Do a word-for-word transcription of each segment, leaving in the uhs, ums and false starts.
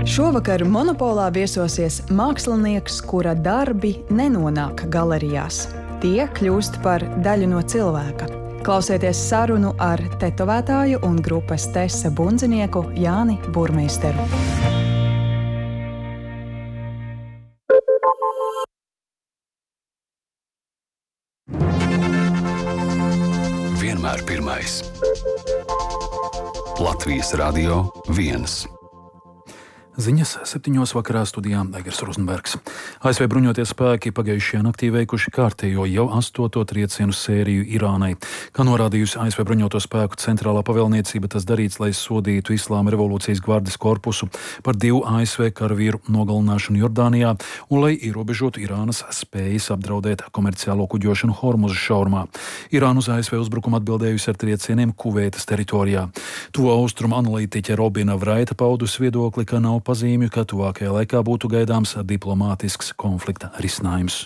Šovakar Monopolā viesosies mākslinieks, kura darbi nenonāk galerijās. Tie kļūst par daļu no cilvēka. Klausieties sarunu ar tetovētāju un grupas Tesa bundzinieku Jāni Burmeisteru. Vienmēr pirmais. Latvijas Radio viens. Ziņas septiņos vakarā studijā Egers Rozenbergs. A S V bruņotie spēki pagājušajā naktī veikuši kārtējo jau astoto triecienu sēriju Irānai. Kā norādījusi A S V bruņoto spēku centrālā pavēlniecība, tas darīts, lai sodītu Islāma revolūcijas gvardes korpusu par divu A S V karavīru nogalināšanu Jordānijā un lai ierobežotu Irānas spējas apdraudēt komerciālo kuģošanu Hormuza šaurumā. Irāna uz A S V uzbrukumu atbildējusi ar triecieniem Kuveitas teritorijā. Tuvo austrumu analītiķe Robina Vraita paudusi viedokli, ka nav pazīmju, ka tuvākajā laikā būtu gaidāms diplomātisks konflikta risinājums.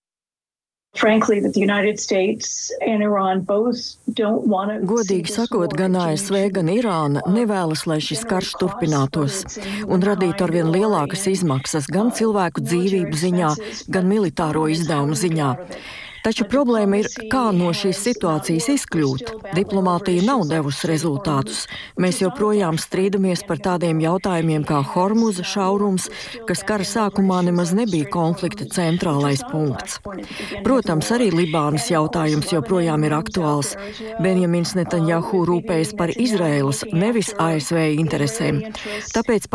Godīgi sakot, gan A S V, gan Irāna nevēlas, lai šis karš turpinātos un radītu arvien lielākas izmaksas gan cilvēku dzīvību ziņā, gan militāro izdevumu ziņā. Taču problēma ir, kā no šīs situācijas izkļūt. Diplomātija nav devusi rezultātus. Mēs joprojām strīdamies par tādiem jautājumiem kā Hormuza šaurums, kas kara sākumā nemaz nebija konflikta centrālais punkts. Protams, arī Libānas jautājums joprojām ir aktuāls. Benjamins Netanjahu rūpējas par Izraēlas, nevis A S V interesēm. Tāpēc